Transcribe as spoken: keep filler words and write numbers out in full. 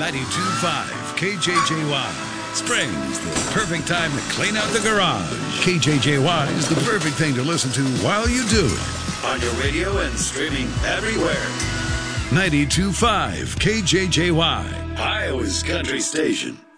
ninety-two point five K J J Y. Spring's the perfect time to clean out the garage. K J J Y is the perfect thing to listen to while you do it. On your radio and streaming everywhere. ninety-two point five K J J Y, Iowa's country station.